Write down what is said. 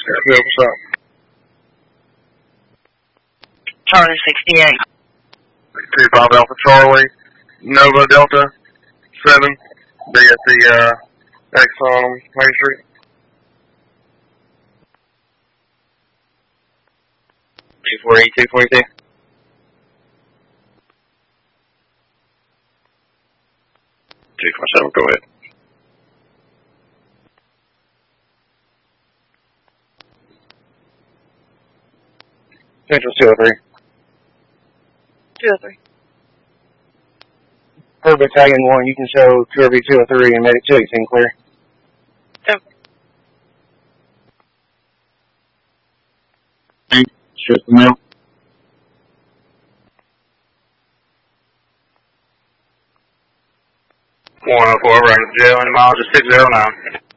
Yeah, what's up? Charlie 68. 25 Alpha Charlie, Nova Delta 7, be at the Exxon on Main Street. 242. 247, go ahead. Central 203. 203. Per Battalion 1, you can show QRV 203 and Medic 218 clear. Shut the mail. 104, running to jail in miles of 609.